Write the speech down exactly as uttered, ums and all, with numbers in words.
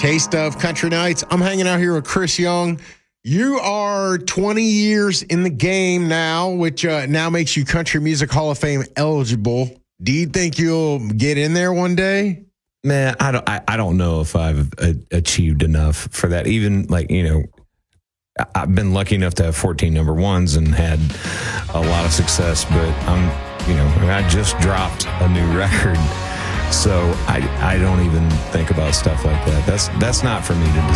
Taste of Country Nights. I'm hanging out here with Chris Young. You are twenty years in the game now, which uh, now makes you Country Music Hall of Fame eligible. Do you think you'll get in there one day? Man, I don't. I, I don't know if I've uh, achieved enough for that. Even like you know, I've been lucky enough to have fourteen number ones and had a lot of success. But I'm, you know, I just dropped a new record, so I I don't even think about stuff like that. That's that's not for me to decide.